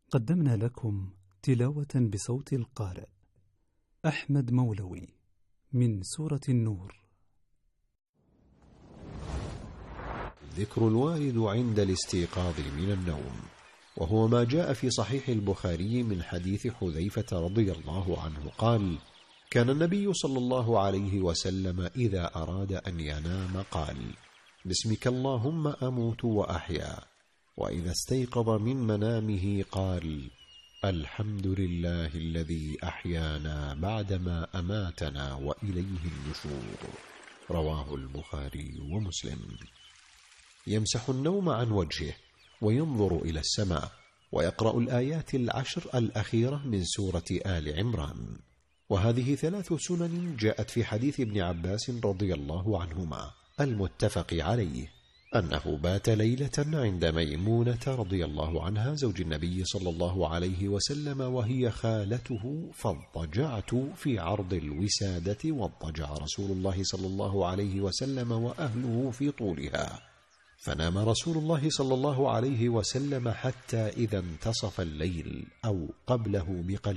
قدمنا لكم تلاوة بصوت القارئ أحمد مولوي من سورة النور. ذكر الوارد عند الاستيقاظ من النوم، وهو ما جاء في صحيح البخاري من حديث حذيفة رضي الله عنه قال: كان النبي صلى الله عليه وسلم إذا أراد أن ينام قال: بسمك اللهم أموت وأحيا. وإذا استيقظ من منامه قال: الحمد لله الذي أحيانا بعدما أماتنا وإليه النشور. رواه البخاري ومسلم. يمسح النوم عن وجهه وينظر إلى السماء ويقرأ الآيات 10 الأخيرة من سورة آل عمران. وهذه 3 سنن جاءت في حديث ابن عباس رضي الله عنهما المتفق عليه أنه بات ليلة عند ميمونة رضي الله عنها زوج النبي صلى الله عليه وسلم وهي خالته، فاضطجعت في عرض الوسادة، واضطجع رسول الله صلى الله عليه وسلم وأهله في طولها، فنام رسول الله صلى الله عليه وسلم حتى إذا انتصف الليل أو قبله بقليل